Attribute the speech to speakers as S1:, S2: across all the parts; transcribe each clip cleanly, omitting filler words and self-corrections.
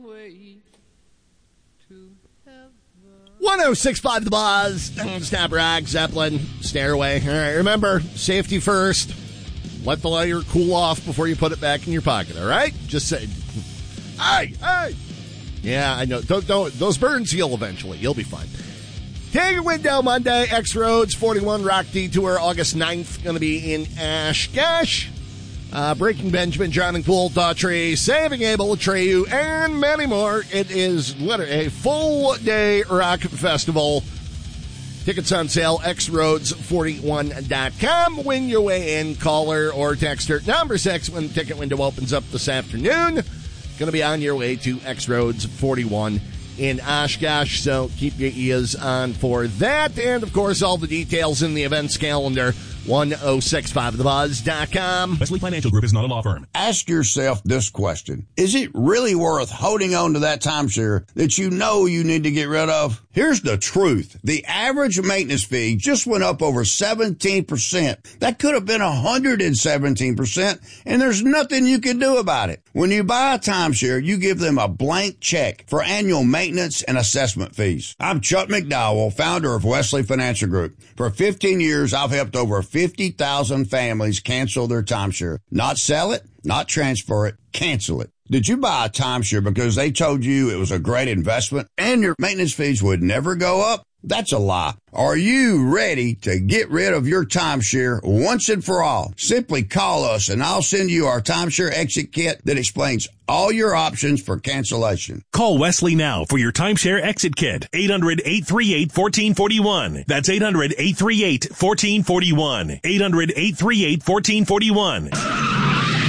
S1: 106.5 The Buzz. Snap Rack, Zeppelin, Stairway. All right, remember, safety first. Let the lighter cool off before you put it back in your pocket, all right? Just say, hey. Yeah, I know. Don't, those burns heal eventually. You'll be fine. Take your window Monday. X Roads 41 Rock Detour August 9th. Going to be in Oshkosh. Breaking Benjamin, drowning Pool, Daughtry, Saving Abel, Atreyu, and many more. It is literally a full-day rock festival. Tickets on sale, xroads41.com. Wing your way in, caller or texter. Number 6 when the ticket window opens up this afternoon. Going to be on your way to X Roads 41 in Oshkosh, so keep your ears on for that. And, of course, all the details in the events calendar, 1065thebuzz.com.
S2: Wesley Financial Group is not a law firm.
S3: Ask yourself this question. Is it really worth holding on to that timeshare that you know you need to get rid of? Here's the truth. The average maintenance fee just went up over 17%. That could have been 117%, and there's nothing you can do about it. When you buy a timeshare, you give them a blank check for annual maintenance and assessment fees. I'm Chuck McDowell, founder of Wesley Financial Group. For 15 years, I've helped over 50,000 families cancel their timeshare. Not sell it, not transfer it, cancel it. Did you buy a timeshare because they told you it was a great investment and your maintenance fees would never go up? That's a lie. Are you ready to get rid of your timeshare once and for all? Simply call us and I'll send you our timeshare exit kit that explains all your options for cancellation.
S2: Call Wesley now for your timeshare exit kit. 800-838-1441. That's 800-838-1441. 800-838-1441.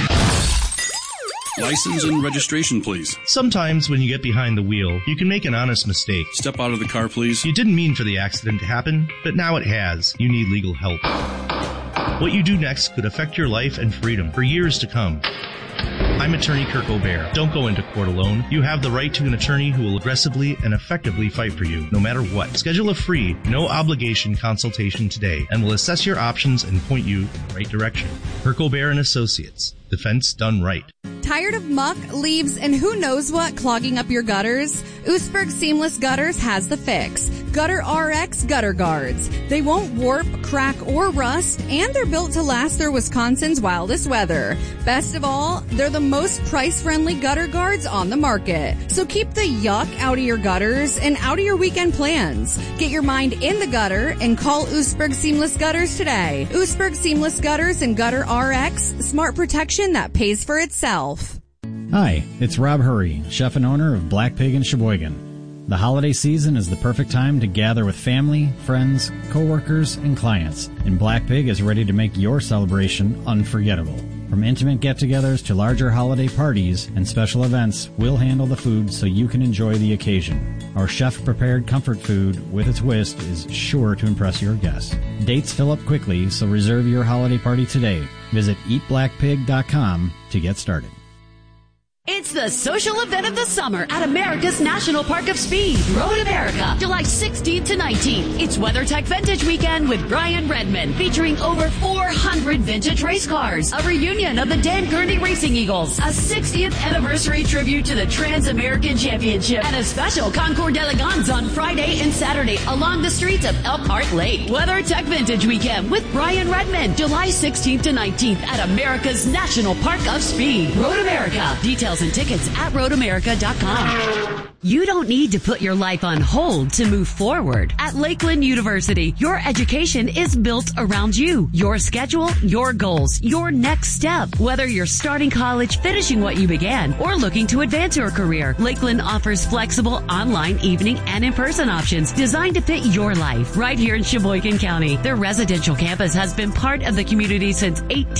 S4: License and registration, please.
S5: Sometimes when you get behind the wheel, you can make an honest mistake.
S4: Step out of the car, please.
S5: You didn't mean for the accident to happen, but now it has. You need legal help. What you do next could affect your life and freedom for years to come. I'm attorney Kirk O'Bear. Don't go into court alone. You have the right to an attorney who will aggressively and effectively fight for you, no matter what. Schedule a free, no-obligation consultation today, and we'll assess your options and point you in the right direction. Kirk O'Bear and Associates. Defense done right.
S6: Tired of muck, leaves, and who knows what clogging up your gutters? Oostburg Seamless Gutters has the fix. Gutter RX Gutter Guards. They won't warp, crack, or rust, and they're built to last through Wisconsin's wildest weather. Best of all, they're the most price-friendly gutter guards on the market. So keep the yuck out of your gutters and out of your weekend plans. Get your mind in the gutter and call Oostburg Seamless Gutters today. Oostburg Seamless Gutters and Gutter RX, smart protection that pays for itself.
S7: Hi, it's Rob Hurry, chef and owner of Black Pig in Sheboygan. The holiday season is the perfect time to gather with family, friends, coworkers, and clients, and Black Pig is ready to make your celebration unforgettable. From intimate get-togethers to larger holiday parties and special events, we'll handle the food so you can enjoy the occasion. Our chef-prepared comfort food with a twist is sure to impress your guests. Dates fill up quickly, so reserve your holiday party today. Visit eatblackpig.com to get started.
S8: It's the social event of the summer at America's National Park of Speed, Road America, July 16th to 19th. It's WeatherTech Vintage Weekend with Brian Redman, featuring over 400 vintage race cars, a reunion of the Dan Gurney Racing Eagles, a 60th anniversary tribute to the Trans-American Championship, and a special Concours d'Elegance on Friday and Saturday along the streets of Elkhart Lake. WeatherTech Vintage Weekend with Brian Redman, July 16th to 19th at America's National Park of Speed, Road America. Details and tickets at roadamerica.com. You don't need to put your life on hold to move forward. At Lakeland University, your education is built around you, your schedule, your goals, your next step. Whether you're starting college, finishing what you began, or looking to advance your career, Lakeland offers flexible online, evening, and in-person options designed to fit your life right here in Sheboygan County. Their residential campus has been part of the community since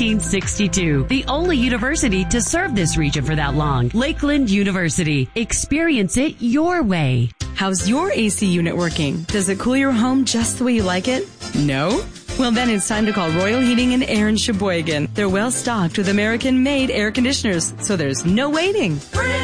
S8: 1862, the only university to serve this region for that long. Lakeland University. Experience it your way.
S9: How's your AC unit working? Does it cool your home just the way you like it? No? Well, then it's time to call Royal Heating and Air in Sheboygan. They're well stocked with American-made air conditioners, so there's no waiting.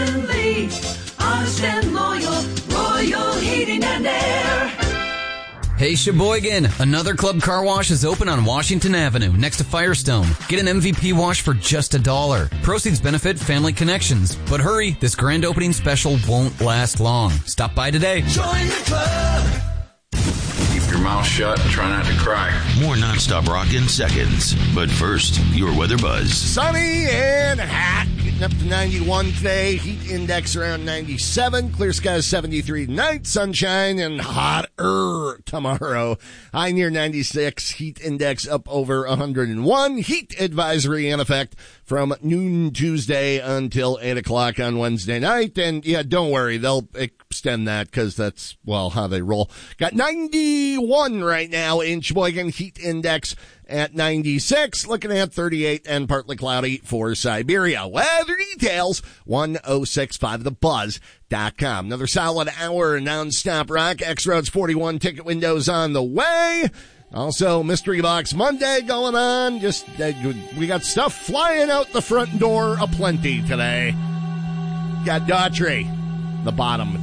S10: Friendly, honest and loyal, Royal Heating and Air. Hey Sheboygan, another Club Car Wash is open on Washington Avenue next to Firestone. Get an MVP wash for just $1. Proceeds benefit Family Connections. But hurry, this grand opening special won't last long. Stop by today.
S11: Join the club.
S12: Keep your mouth shut and try not to cry.
S13: More nonstop rock in seconds. But first, your weather buzz.
S1: Sunny and hot. Getting up to 91 today. Heat index around 97. Clear skies 73 tonight. Sunshine and hotter tomorrow. High near 96. Heat index up over 101. Heat advisory in effect from noon Tuesday until 8 o'clock on Wednesday night. And yeah, don't worry. They'll extend that because that's, well, how they roll. Got 91 right now in Sheboygan. Heat index at 96, looking at 38 and partly cloudy for Siberia. Weather details, 1065thebuzz.com. Another solid hour of nonstop rock. X-Roads 41 ticket windows on the way. Also, Mystery Box Monday going on. Just, we got stuff flying out the front door aplenty today. Got Daughtry, the bottom.